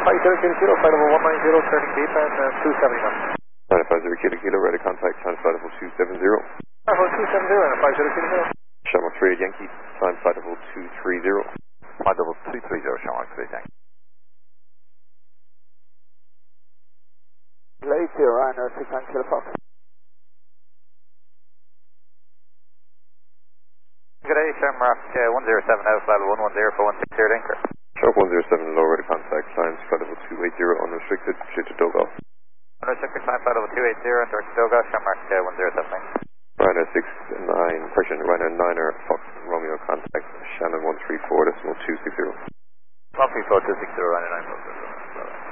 50 Kilo, flight level 190, turning deep and 270 knots. Right, 50 Kilo, ready contact, time flight level 270. Level 270 and 50 Kilo. Shamrock 3 Yankee, time flight level 230. Flight level 230, Shamrock 3 Yankee. Late here, Ryanair 69 Kilo Fox. Good day, Shamrock 107 out, flight level 110 for 160 anchor. Shamrock 107, low ready contact, time flight level 280, unrestricted, restricted Dogo. Unrestricted, time flight level 280, direct Dogo, Shamrock 107 anchor. Ryanair 69, correction, Ryanair 9er, Fox Romeo contact, Shannon 134, decimal 260. 134, 260, Ryanair 9.